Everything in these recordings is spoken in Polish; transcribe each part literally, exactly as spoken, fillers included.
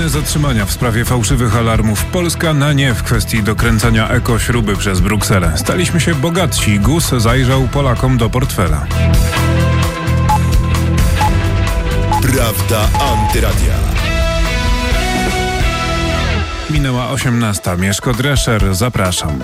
Kolejne zatrzymania w sprawie fałszywych alarmów. Polska na nie w kwestii dokręcania ekośruby przez Brukselę. Staliśmy się bogatsi. G U S zajrzał Polakom do portfela. Prawda Antyradia. Minęła osiemnasta. Mieszko Drescher, zapraszam.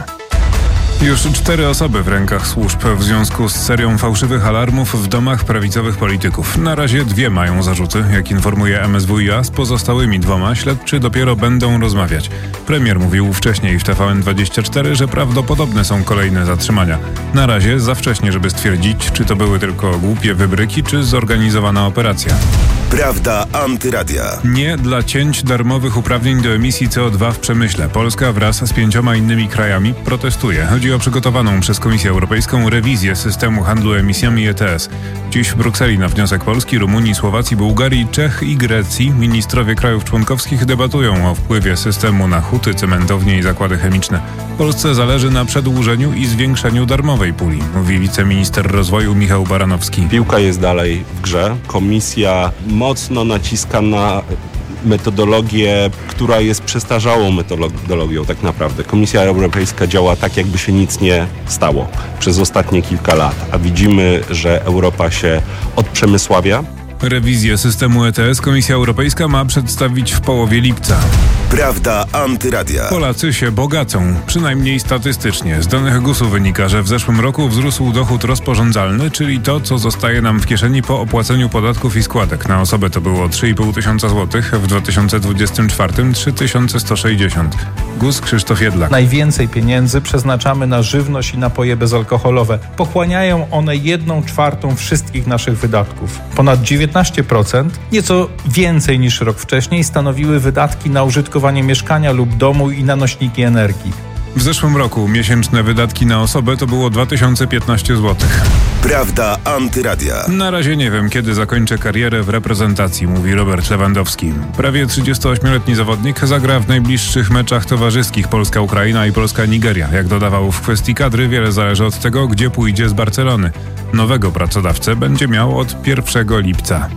Już cztery osoby w rękach służb w związku z serią fałszywych alarmów w domach prawicowych polityków. Na razie dwie mają zarzuty, jak informuje M S W iA. Z pozostałymi dwoma śledczy dopiero będą rozmawiać. Premier mówił wcześniej w T V N dwadzieścia cztery, że prawdopodobne są kolejne zatrzymania. Na razie za wcześnie, żeby stwierdzić, czy to były tylko głupie wybryki, czy zorganizowana operacja. Prawda Antyradia. Nie dla cięć darmowych uprawnień do emisji C O dwa w przemyśle. Polska wraz z pięcioma innymi krajami protestuje. Chodzi o przygotowaną przez Komisję Europejską rewizję systemu handlu emisjami E T S. Dziś w Brukseli na wniosek Polski, Rumunii, Słowacji, Bułgarii, Czech i Grecji ministrowie krajów członkowskich debatują o wpływie systemu na huty, cementownie i zakłady chemiczne. Polsce zależy na przedłużeniu i zwiększeniu darmowej puli, mówi wiceminister rozwoju Michał Baranowski. Piłka jest dalej w grze. Komisja mocno naciska na metodologię, która jest przestarzałą metodologią tak naprawdę. Komisja Europejska działa tak, jakby się nic nie stało przez ostatnie kilka lat, a widzimy, że Europa się odprzemysławia. Rewizję systemu E T S Komisja Europejska ma przedstawić w połowie lipca. Prawda Antyradia. Polacy się bogacą, przynajmniej statystycznie. Z danych G U S u wynika, że w zeszłym roku wzrósł dochód rozporządzalny, czyli to, co zostaje nam w kieszeni po opłaceniu podatków i składek. Na osobę to było trzy i pół tysiąca złotych, w dwa tysiące dwudziestym czwartym trzy tysiące sto sześćdziesiąt. G U S Krzysztof Jedlak. Najwięcej pieniędzy przeznaczamy na żywność i napoje bezalkoholowe. Pochłaniają one jedną czwartą wszystkich naszych wydatków. Ponad dziewiętnaście procent, nieco więcej niż rok wcześniej, stanowiły wydatki na użytkowanie mieszkania lub domu i na nośniki energii. W zeszłym roku miesięczne wydatki na osobę to było dwa tysiące piętnaście złotych. Prawda Antyradia. Na razie nie wiem, kiedy zakończę karierę w reprezentacji, mówi Robert Lewandowski. Prawie trzydziestoośmioletni zawodnik zagra w najbliższych meczach towarzyskich Polska-Ukraina i Polska-Nigeria. Jak dodawał, w kwestii kadry wiele zależy od tego, gdzie pójdzie z Barcelony. Nowego pracodawcę będzie miał od pierwszego lipca.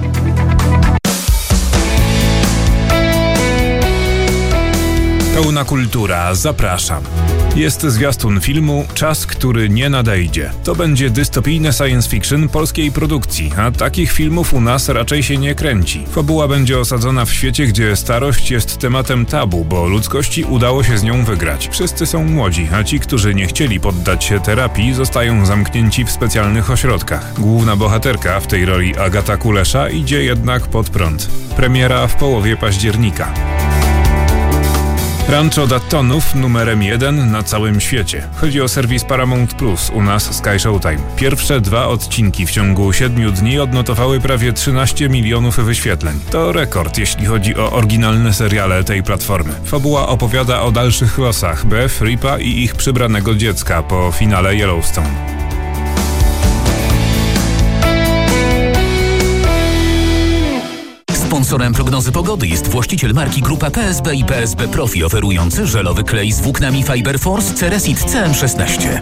Pełna kultura, zapraszam. Jest zwiastun filmu Czas, który nie nadejdzie. To będzie dystopijne science fiction polskiej produkcji, a takich filmów u nas raczej się nie kręci. Fabuła będzie osadzona w świecie, gdzie starość jest tematem tabu, bo ludzkości udało się z nią wygrać. Wszyscy są młodzi, a ci, którzy nie chcieli poddać się terapii, zostają zamknięci w specjalnych ośrodkach. Główna bohaterka, w tej roli Agata Kulesza, idzie jednak pod prąd. Premiera w połowie października. Rancho Daytonów numerem jeden na całym świecie. Chodzi o serwis Paramount Plus, u nas Sky Showtime. Pierwsze dwa odcinki w ciągu siedmiu dni odnotowały prawie trzynaście milionów wyświetleń. To rekord, jeśli chodzi o oryginalne seriale tej platformy. Fabuła opowiada o dalszych losach Beth, Ripa i ich przybranego dziecka po finale Yellowstone. Sponsorem prognozy pogody jest właściciel marki Grupa P S B i P S B Profi, oferujący żelowy klej z włóknami Fiber Force Ceresit C M szesnaście.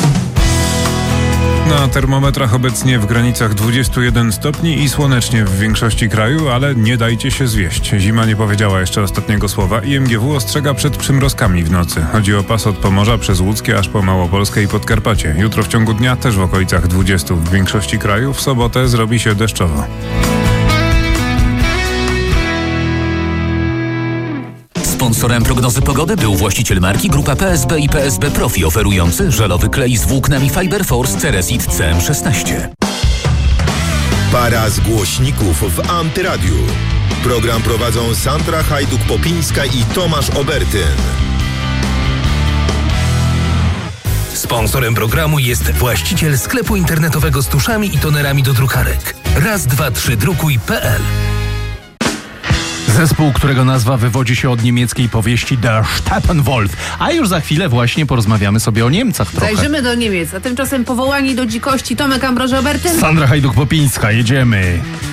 Na termometrach obecnie w granicach dwudziestu jeden stopni i słonecznie w większości kraju, ale nie dajcie się zwieść. Zima nie powiedziała jeszcze ostatniego słowa i M G W ostrzega przed przymrozkami w nocy. Chodzi o pas od Pomorza przez Łódzkie aż po Małopolskę i Podkarpacie. Jutro w ciągu dnia też w okolicach dwudziestu w większości kraju, w sobotę zrobi się deszczowo. Sponsorem prognozy pogody był właściciel marki Grupa P S B i P S B Profi, oferujący żelowy klej z włóknami Fiber Force Ceresit C M szesnaście. Para z głośników w Antyradiu. Program prowadzą Sandra Hajduk-Popińska i Tomasz Obertyn. Sponsorem programu jest właściciel sklepu internetowego z tuszami i tonerami do drukarek. raz dwa trzy drukuj kropka p l. Zespół, którego nazwa wywodzi się od niemieckiej powieści Der Steppenwolf. A już za chwilę właśnie porozmawiamy sobie o Niemcach trochę. Zajrzymy do Niemiec, a tymczasem powołani do dzikości Tomek Ambroży-Obertyn. Sandra Hajduk-Popińska, jedziemy.